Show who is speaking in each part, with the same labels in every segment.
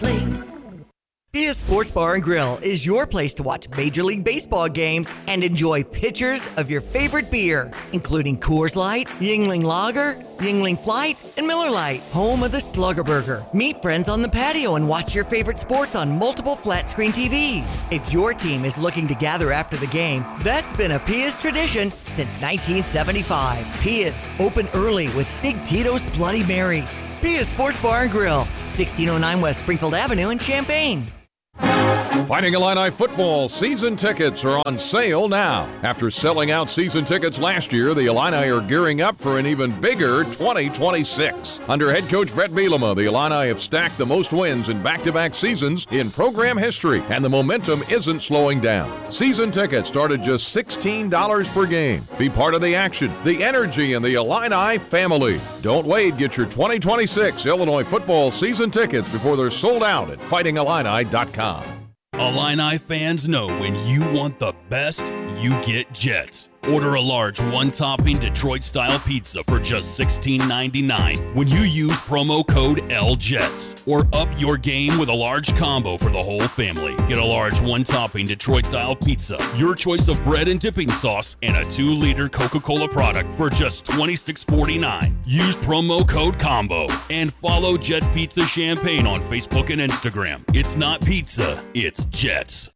Speaker 1: Yuengling. Pia Sports Bar and Grill is your place to watch Major League Baseball games and enjoy pitchers of your favorite beer, including Coors Light, Yuengling Lager, Yuengling Flight, and Miller Lite, home of the Slugger Burger. Meet friends on the patio and watch your favorite sports on multiple flat-screen TVs. If your team is looking to gather after the game, that's been a Pia's tradition since 1975. Pia's, open early with Big Tito's Bloody Marys. Pia's Sports Bar and Grill, 1609 West Springfield Avenue in Champaign.
Speaker 2: Fighting Illini football season tickets are on sale now. After selling out season tickets last year, the Illini are gearing up for an even bigger 2026. Under head coach Brett Bielema, the Illini have stacked the most wins in back-to-back seasons in program history, and the momentum isn't slowing down. Season tickets start at just $16 per game. Be part of the action, the energy, and the Illini family. Don't wait. Get your 2026 Illinois football season tickets before they're sold out at fightingillini.com.
Speaker 3: Illini fans know when you want the best, you get Jets. Order a large one-topping Detroit-style pizza for just $16.99 when you use promo code LJETS. Or up your game with a large combo for the whole family. Get a large one-topping Detroit-style pizza, your choice of bread and dipping sauce, and a 2-liter Coca-Cola product for just $26.49. Use promo code COMBO and follow Jet Pizza Champaign on Facebook and Instagram. It's not pizza, it's Jets.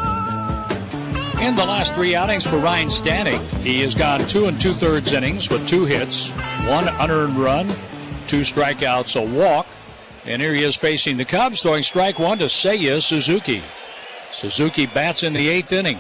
Speaker 4: In the last 3 outings for Ryan Stanek, he has gone 2 2/3 innings with 2 hits, 1 unearned run, 2 strikeouts, a walk. And here he is facing the Cubs, throwing strike 1 to Seiya Suzuki. Suzuki bats in the 8th inning.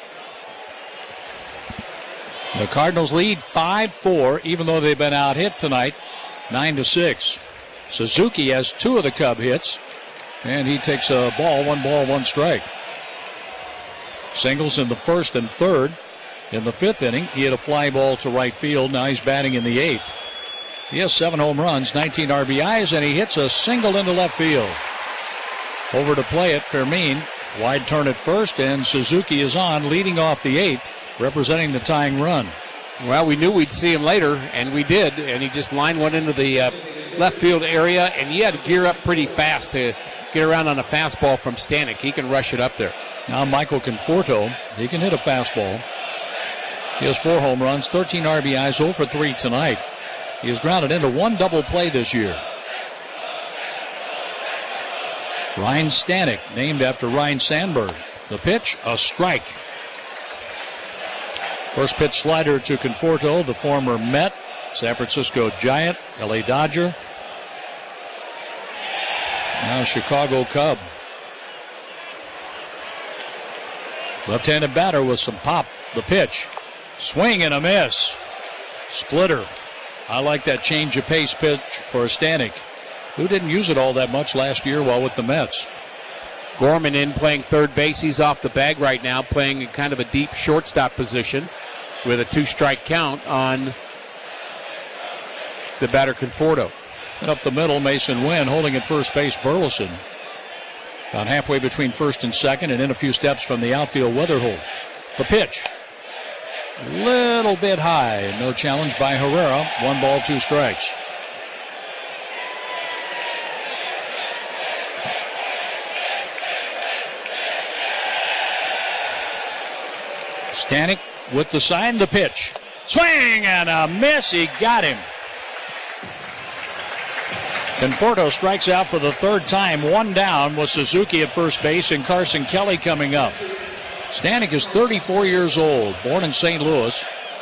Speaker 4: The Cardinals lead 5-4, even though they've been out-hit tonight, 9-6. Suzuki has 2 of the Cub hits, and he takes a ball, 1 strike. Singles in the 1st and 3rd. In the 5th inning, he hit a fly ball to right field. Now he's batting in the 8th. He has 7 home runs, 19 RBIs, and he hits a single into left field. Over to play it, Fermin. Wide turn at first, and Suzuki is on, leading off the 8th, representing the tying run.
Speaker 5: Well, we knew we'd see him later, and we did, and he just lined one into the left field area, and he had to gear up pretty fast to get around on a fastball from Stanek. He can rush it up there.
Speaker 4: Now Michael Conforto, he can hit a fastball. He has 4 home runs, 13 RBIs, 0 for 3 tonight. He has grounded into 1 double play this year. Ryan Stanek, named after Ryan Sandberg. The pitch, a strike. First pitch slider to Conforto, the former Met, San Francisco Giant, LA Dodger. Now Chicago Cub. Left-handed batter with some pop. The pitch. Swing and a miss. Splitter. I like that change of pace pitch for Stanek, who didn't use it all that much last year while with the Mets.
Speaker 5: Gorman in playing third base. He's off the bag right now, playing in kind of a deep shortstop position with a 2-strike count on the batter Conforto.
Speaker 4: And up the middle, Mason Wynn holding at first base, Burleson. About halfway between first and second, and in a few steps from the outfield Weatherholt. The pitch. Little bit high. No challenge by Herrera. 1 ball, 2 strikes. Stanek with the sign. The pitch. Swing and a miss. He got him. Conforto strikes out for the 3rd time, 1 down with Suzuki at first base and Carson Kelly coming up. Stanek is 34 years old, born in St. Louis.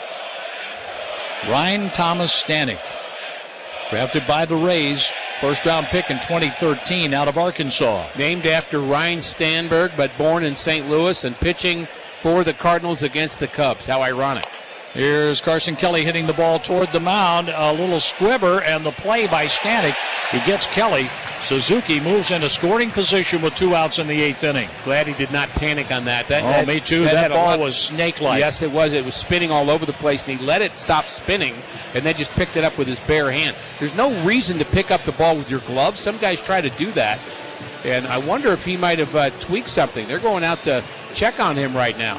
Speaker 4: Ryan Thomas Stanek, drafted by the Rays, first-round pick in 2013 out of Arkansas.
Speaker 5: Named after Ryan Stanberg, but born in St. Louis and pitching for the Cardinals against the Cubs. How ironic.
Speaker 4: Here's Carson Kelly hitting the ball toward the mound. A little squibber, and the play by Stanek. He gets Kelly. Suzuki moves into scoring position with 2 outs in the 8th inning.
Speaker 5: Glad he did not panic on that.
Speaker 4: Me too. That ball was snake-like.
Speaker 5: Yes, it was. It was spinning all over the place, and he let it stop spinning and then just picked it up with his bare hand. There's no reason to pick up the ball with your glove. Some guys try to do that, and I wonder if he might have tweaked something. They're going out to check on him right now.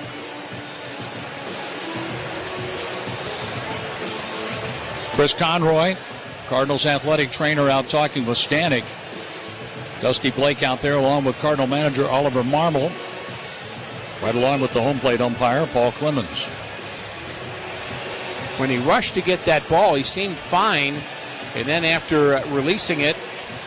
Speaker 5: Chris Conroy, Cardinals athletic trainer, out talking with Stanek.
Speaker 4: Dusty Blake out there along with Cardinal manager Oliver Marmol. Right along with the home plate umpire, Paul Clemens.
Speaker 5: When he rushed to get that ball, he seemed fine. And then after releasing it,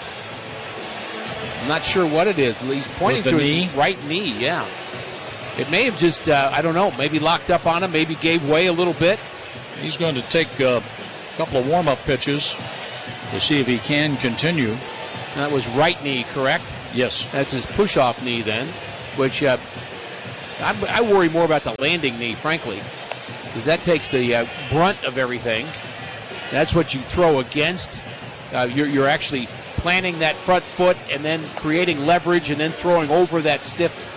Speaker 5: I'm not sure what it is. He's pointing to his right knee, yeah. It may have just, I don't know, maybe locked up on him, maybe gave way a little bit.
Speaker 4: He's going to take a couple of warm-up pitches to see if he can continue.
Speaker 5: That was right knee, correct?
Speaker 4: Yes.
Speaker 5: That's his push-off knee then, which I worry more about the landing knee, frankly, because that takes the brunt of everything. That's what you throw against. You're actually planting that front foot and then creating leverage and then throwing over that stiff